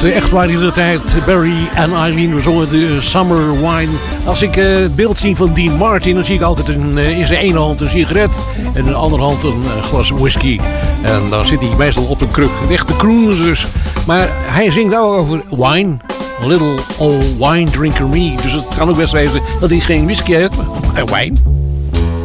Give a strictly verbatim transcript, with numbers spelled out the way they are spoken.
uit echt waar in de tijd. Barry en Eileen zongen de Summer Wine. Als ik uh, het beeld zie van Dean Martin, dan zie ik altijd een, uh, in zijn ene hand een sigaret en in de andere hand een uh, glas whisky. En dan zit hij meestal op een kruk. Een echte cruise dus. Maar hij zingt ook over wine. A little old wine drinker me. Dus het kan ook best wezen dat hij geen whisky heeft, maar wijn.